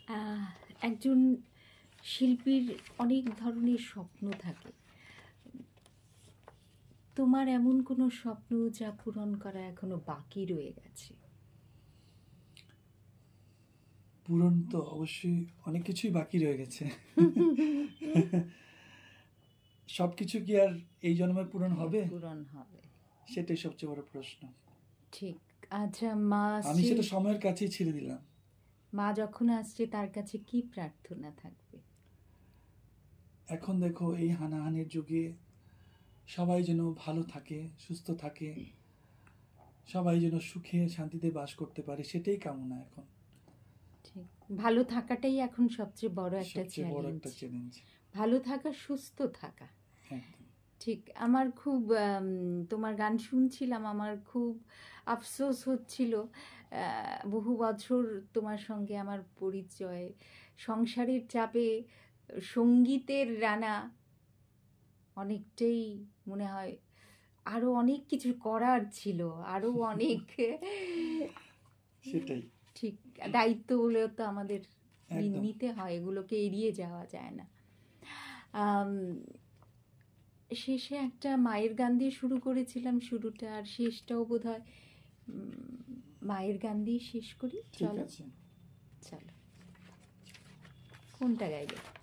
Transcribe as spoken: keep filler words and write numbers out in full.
আহ, একজন শিল্পীর অনেক ধরনের স্বপ্ন থাকে। তোমার এমন কোনো স্বপ্ন যা পূরণ করা এখনো বাকি রয়ে গেছে? পূরণ তো অবশ্যই অনেক কিছুই বাকি রয়ে গেছে। সব কিছু কি আর এই জন্মে পূরণ হবে? পূরণ হবে, সেটাই সবচেয়ে বড় প্রশ্ন। ঠিক। আচ্ছা, মা আমি আসছে, সেটা সময়ের কাছেই ছেড়ে দিলাম। মা যখন আসছে তার কাছে কি প্রার্থনা থাকবে? এখন দেখো, এই হানাহানির যুগে সবাই যেন ভালো থাকে, সুস্থ থাকে, সবাই যেন সুখে শান্তিতে বাস করতে পারে, সেটাই কামনা এখন। ঠিক, ভালো থাকাটাই এখন সবচেয়ে বড় একটা সবচেয়ে বড় চ্যালেঞ্জ। একটা চ্যালেঞ্জ। ভালো থাকা, সুস্থ থাকা। একদম। ঠিক। আমার খুব আম, তোমার গান শুনছিলাম, আমার খুব আফসোস হচ্ছিল। আহ, বহু বছর তোমার সঙ্গে আমার পরিচয়, সংসারের চাপে সঙ্গীতের রানা অনেকটাই মনে হয় আরো অনেক কিছু করার ছিল, আরো অনেক সেটাই। ঠিক, দায়িত্বগুলো তো আমাদের নি- একদম। নিতে হয়, এগুলোকে এড়িয়ে যাওয়া যায় না। আম, শেষে একটা মায়ের গান দিয়ে শুরু করেছিলাম, শুরুটা আর শেষটাও বোধ হয় মায়ের গান দিয়ে শেষ করি। ঠিক চলো আছে। চলো, কোনটা গাইবে?